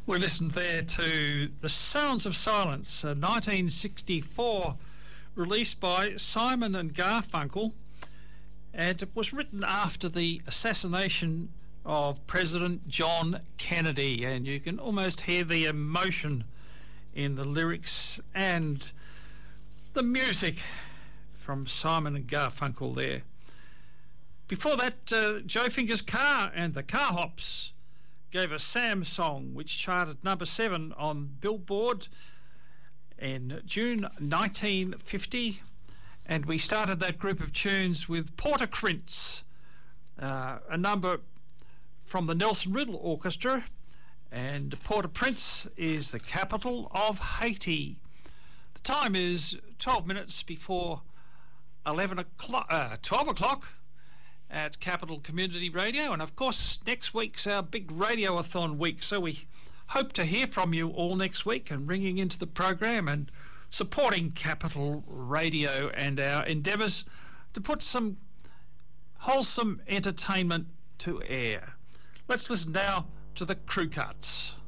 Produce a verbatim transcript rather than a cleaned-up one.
We listened there to The Sounds of Silence, a nineteen sixty-four released by Simon and Garfunkel, and it was written after the assassination of President John Kennedy, and you can almost hear the emotion in the lyrics and the music from Simon and Garfunkel there. Before that, uh, Joe Fingers Car and the Car Hops gave a Sam song which charted number seven on Billboard in June nineteen fifty, and we started that group of tunes with Port-au-Prince, uh, a number from the Nelson Riddle Orchestra, and Port-au-Prince is the capital of Haiti. The time is twelve minutes before eleven o'clock, uh, twelve o'clock at Capital Community Radio, and of course next week's our big Radioathon week, so we hope to hear from you all next week and ringing into the program and supporting Capital Radio and our endeavours to put some wholesome entertainment to air. Let's listen now to the Crew Cuts.